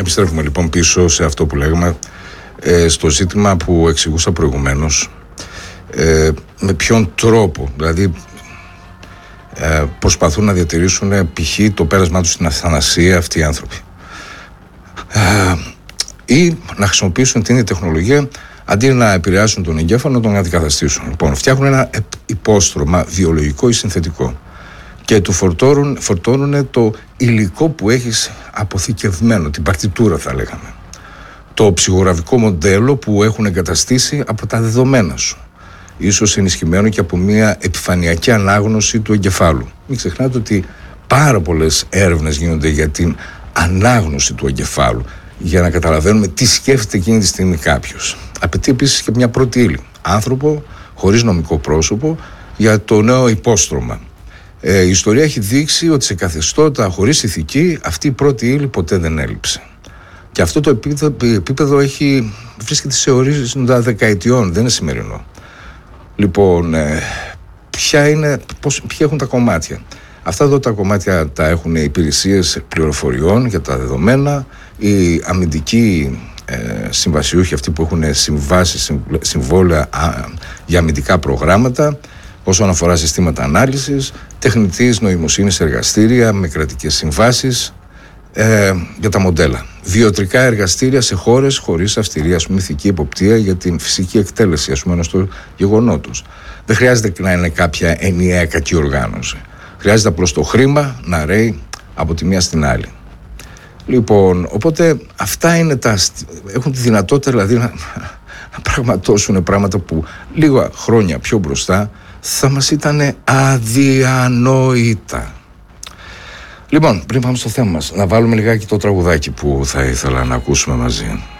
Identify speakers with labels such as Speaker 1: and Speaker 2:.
Speaker 1: Επιστρέφουμε λοιπόν πίσω σε αυτό που λέγαμε, στο ζήτημα που εξηγούσα προηγουμένως, με ποιον τρόπο δηλαδή προσπαθούν να διατηρήσουν π.χ. το πέρασμά τους στην αθανασία αυτοί οι άνθρωποι, ή να χρησιμοποιήσουν την τεχνολογία αντί να επηρεάσουν τον εγκέφαλο, να τον αντικαταστήσουν. Λοιπόν, φτιάχνουν ένα υπόστρωμα βιολογικό ή συνθετικό και του φορτώνουν το υλικό που έχεις αποθηκευμένο, την παρτιτούρα θα λέγαμε, το ψυχογραφικό μοντέλο που έχουν εγκαταστήσει από τα δεδομένα σου, ίσως ενισχυμένο και από μια επιφανειακή ανάγνωση του εγκεφάλου. Μην ξεχνάτε ότι πάρα πολλές έρευνες γίνονται για την ανάγνωση του εγκεφάλου, για να καταλαβαίνουμε τι σκέφτεται εκείνη τη στιγμή κάποιος. Απαιτεί επίσης και μια πρώτη ύλη, άνθρωπο χωρίς νομικό πρόσωπο, για το νέο υπόστρωμα. Η ιστορία έχει δείξει ότι σε καθεστώτα χωρίς ηθική αυτή η πρώτη ύλη ποτέ δεν έλειψε. Και αυτό το επίπεδο βρίσκεται σε ορίζοντα δεκαετιών, δεν είναι σημερινό. Λοιπόν, ποια έχουν τα κομμάτια. Αυτά εδώ τα κομμάτια τα έχουν οι υπηρεσίες πληροφοριών για τα δεδομένα, οι αμυντικοί συμβασιούχοι, αυτοί που έχουν συμβάσει, συμβόλαια για αμυντικά προγράμματα, όσον αφορά συστήματα ανάλυσης, τεχνητής νοημοσύνης εργαστήρια με κρατικές συμβάσεις για τα μοντέλα. Βιοτρικά εργαστήρια σε χώρες χωρίς αυστηρή ηθική εποπτεία για την φυσική εκτέλεση ενός γεγονότος. Δεν χρειάζεται να είναι κάποια ενιαία κακή οργάνωση. Χρειάζεται απλώς το χρήμα να ρέει από τη μία στην άλλη. Λοιπόν, οπότε αυτά έχουν τη δυνατότητα δηλαδή να πραγματώσουν πράγματα που λίγα χρόνια πιο μπροστά θα μας ήταν αδιανόητα. Λοιπόν, πριν πάμε στο θέμα μας, να βάλουμε λιγάκι το τραγουδάκι που θα ήθελα να ακούσουμε μαζί.